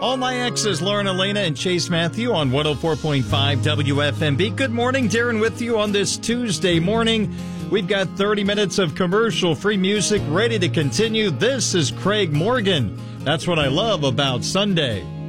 All my exes, Lauren Elena and Chase Matthew on 104.5 WFMB. Good morning, Darren with you on this Tuesday morning. We've got 30 minutes of commercial-free music ready to continue. This is Craig Morgan. That's what I love about Sunday.